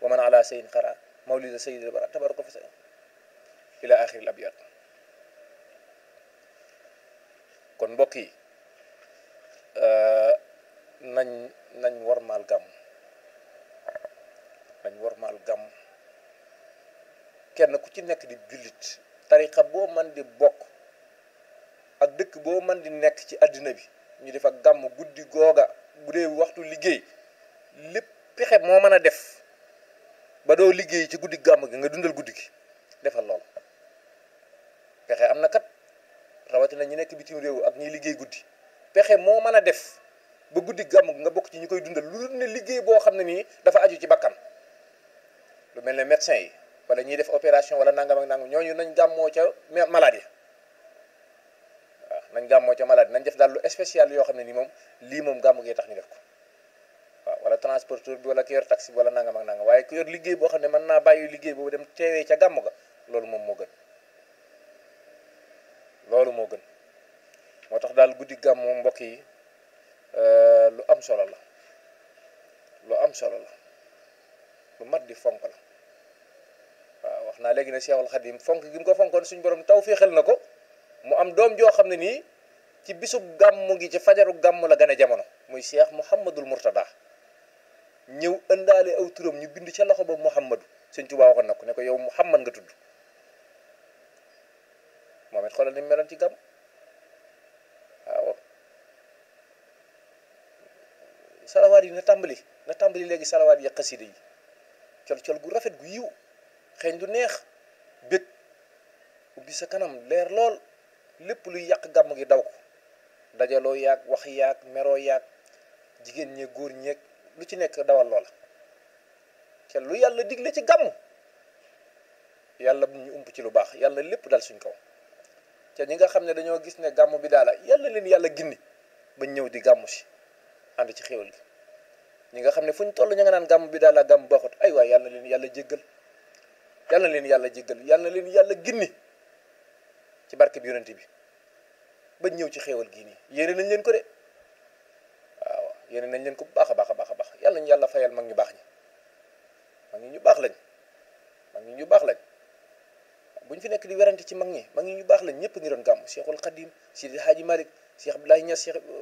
wa man ala sayin xara mawlida sayyidil bara tabaraka fa ila axiril abiyat. kon mbokk yi nañ warmaal gàmm, kenn ku ci nekk di jullit, tariqa boo man di bokk ak dëkk boo man di nekk ci àddina bi, ñu def ak gàmm guddi googa bu dee waxtu liggéey, lépp pexe moo mën a def ba doo liggéey ci guddi gàmm gi nga dundal guddi gi, defal lool. pexe am na kat, rawatina ñi nekk bitim réew ak ñiy liggéey guddi, pexe moo mën a def ba guddi gàmm gi nga bokk ci ñi koy dundal, lu ne liggéey boo xam ne nii dafa aju ci bakkan, lu mel ne médecin yi wala ñiy def opération wala nangam ak nangam, ñooñu nañ gàmmoo ca maladie. waaw nañ gàmmoo ca maladie, nañ def daal lu spécial yoo xam ne nii moom lii moom gàmm gee tax ñu def ko. waaw wala transporteur bi wala ki yor taxi bi wala nangam ak nangam, waaye ku yor liggéey boo xam ne mën naa bàyyi liggéey boobu dem teewee ca gàmm ga, loolu moom moo gën. loolu moo gën. moo tax daal guddi gàmm moom mbokk yi lu am solo la, lu mat di fonk la. waaw wax naa léegi ne Cheikhul Khadim fonk gi mu ko fonkoon suñu borom tawféexal na ko mu am doom joo xam ne nii ci bisub gàmm gi ci fajaru gàmm la gane jamono, muy Cheikh Mouhamadul Mourtada. ñëw ëndaale aw turam ñu bind ca loxo ba Mouhamadu, Sëñ Tuubaa waxoon na ko ne ko yow Mouhamad nga tudd. moom it xoolal ni mu meloon ci gàmm. waaw salawaat yi na tàmbali léegi salawaat yi xasida yi, col gu rafet gu yiw, xeeñ du neex, bég, ubbi sa kanam leer lool, lépp luy yàq gàmm gi daw ko, dajaloo yaag wax yaag meroo yaag jigéen ñeeg góor ñeeg lu ci nekk dawal loola. te lu yàlla digle ci gàmm, yàlla bu ñu ump ci lu baax, yàlla lépp dal suñ kaw. te ñi nga xam ne dañoo gis ne gàmm bi daala yàlla leen yàlla gindi bañ ñëw di gàmm si ànd ci xéwal gi. ñi nga xam ne fu ñu toll ñu nga naan gàmm bi daala gàmm baaxut, ay waay yàlla leen yàlla jéggal, yàlla leen yàlla ginni ci barke bi yonent bi bañ ñëw ci xéewal gii nii. yéene nañ leen ko de, waaw yéene nañ leen ko bu baax a baax a baax a baax. yàlla ñu yàlla fayal mag ñu baax ñi, mag ñi ñu baax lañ. buñ fi nekk di werante ci mag ñi ñu baax lañ, ñëpp ngi doon gàmm. Cheikhul Khadim, Sidi Hadji Malick, Cheikh Abdoulaye Niass,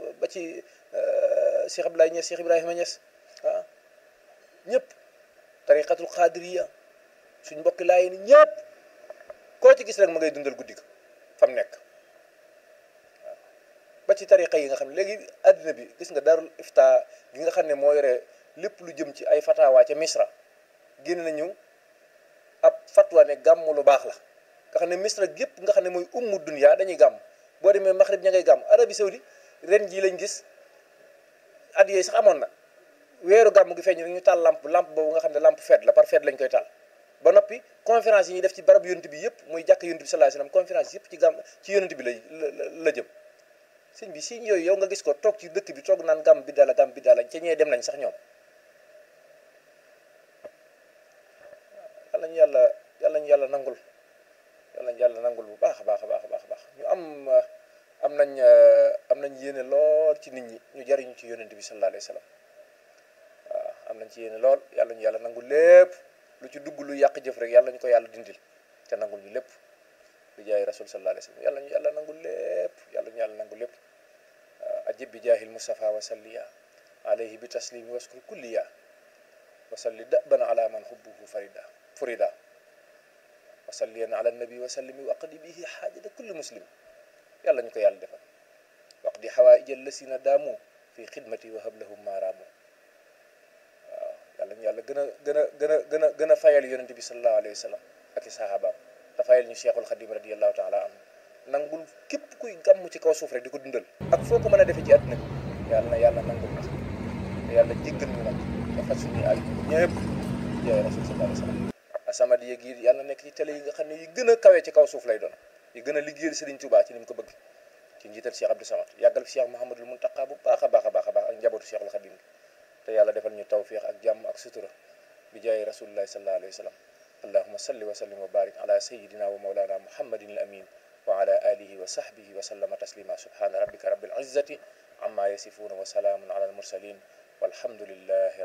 Cheikh Abdoulaye Niass, Cheikh Ibrahima Niass, ah ñëpp. tariqatul xaadiriya, suñ mbokki laay ni ñëpp koo ci gis rek ma ngay dundal guddi ga fa mu nekk. waaw ba ci tariqa yi nga xam ne léegi àddina bi gis nga darul ifta gi nga xam ne moo yore lépp lu jëm ci ay fatawa ca Misra, génn nañu ab fatwa ne gàmm lu baax la. nga xam ne Misra gépp nga xam ne mooy ummu dunya dañuy gàmm. boo demee Maghrib ña ngay gàmm. Arabie Saoudi ren jii lañ gis, at yooyu sax amoon na, weeru gàmm gi feeñ rek ñu taal lampe boobu nga xam ne lampe fête la, par fête lañ koy taal. ba noppi conférence yi ñuy def ci barab yonent bi yëpp, muy jàkk yonent bi sallallahu alayhi wasallam, conférence yëpp ci gàmm ci yonent bi la jëm. sëñ bi si yooyu yow nga gis ko toog ci dëkk bi toog naan gàmm bi daala ca ñee dem nañ sax ñoom. yàlla ñu yàlla nangul bu baax a baax a baax a baax. ñu am nañ yéene lool ci nit ñi ñu jariñu ci yonent bi sallallahu alayhi wasallam. waaw am nañ ci yéene lool, yàlla ñu yàlla nangul lépp. lu ci dugg lu yàq jëf rek yàlla ñu ko yàlla dindil te nangul ñu lépp bi jaay rasul sallallahu alayhi wasallam. yàlla ñu yàlla nangul lépp. ajib bi jaahil mustafa wa salliya alayhi bi taslimi waskur kulliya wa salli daban ala man hubbuhu furida wa salliyan ala nabi wa sallimi wa aqdi bihi xaajata kulli muslim. yàlla ñu ko yàlla defal waqdi xawaaij allasina daamu fi xidmati wa hablahum maaraamu. yàlla ñu yàlla gën a fayal yonente bi sallallahu alayhi wa sallam ak i sahabaam, te fayal ñu Cheikhul Khadim radiyallahu taala anhu. nangul képp kuy gàmm ci kaw suuf rek di ko dundal ak foo ko mën a defee ci àdduna bi, yàlla nangul na te yàlla jéggal ñu nag te faj suñuy ay ñëpp jaay rasul sallallahu alayhi wa sallam. As-Samadiyya gi yàlla nekk ci télé yi nga xam ne yi gën a kawe ci kaw suuf lay doon, yi gën a liggéeyal Serigne Touba ci ni mu ko bëgg, ci njiital Cheikh Abdou Samad, yàggal fi Cheikh Mouhamadul Muntaqa bu baax a baax a baax a baax ak njabootu Cheikhul Khadim te yàlla defal ñu tawfiq ak jàmm ak sutura bi jaay rasulillahi sallallahu alayhi wa sallam. allahumma salli wa sallim wa barik ala sayyidina wa mawlana muhammadin al amin wa ala alihi wa sahbihi wa sallama taslima. subhana rabbika rabbil izzati amma yasifuna wa salamun ala al mursalin walhamdulillahi